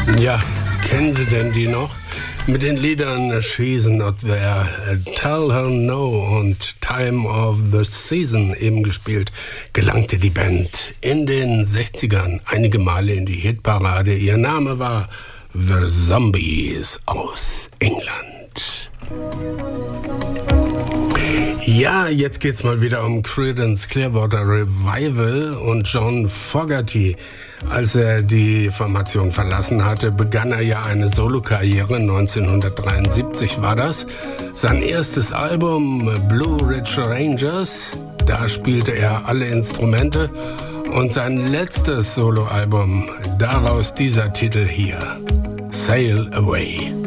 Ja, kennen Sie denn die noch? Mit den Liedern She's Not There, Tell Her No und Time of the Season eben gespielt, gelangte die Band in den 60ern einige Male in die Hitparade. Ihr Name war The Zombies aus England. Ja, jetzt geht's mal wieder um Creedence Clearwater Revival und John Fogerty. Als er die Formation verlassen hatte, begann er ja eine Solokarriere. 1973 war das. Sein erstes Album Blue Ridge Rangers, da spielte er alle Instrumente. Und sein letztes Soloalbum, daraus dieser Titel hier, Sail Away.